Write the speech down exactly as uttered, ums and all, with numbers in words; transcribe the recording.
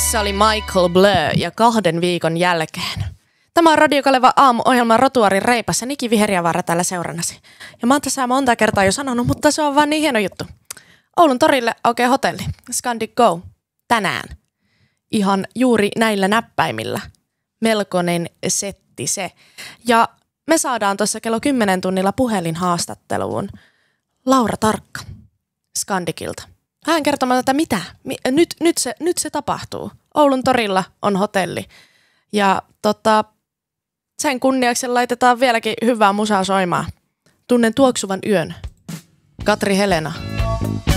Tässä oli Michael Blur ja kahden viikon jälkeen. Tämä on Radio Kaleva aamuohjelma Rotuarin reipas ja Niki Viheriävaara täällä seurannasi. Ja mä oon tässä monta kertaa jo sanonut, mutta se on vaan niin hieno juttu. Oulun torille aukeaa hotelli, Scandic Go, tänään. Ihan juuri näillä näppäimillä. Melkoinen setti se. Ja me saadaan tuossa kello kymmenen tunnilla puhelinhaastatteluun Laura Tarkka Scandicilta. Hän kertomaan, että mitä, nyt, nyt, se, nyt se tapahtuu. Oulun torilla on hotelli. Ja tota, sen kunniaksi laitetaan vieläkin hyvää musaa soimaan. Tunnen tuoksuvan yön. Katri Helena.